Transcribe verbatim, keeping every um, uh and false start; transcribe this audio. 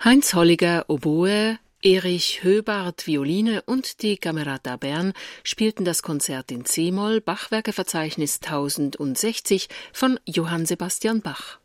Heinz Holliger Oboe, Erich Höbart Violine und die Camerata Bern spielten das Konzert in C-Moll, Bachwerkeverzeichnis tausendsechzig von Johann Sebastian Bach.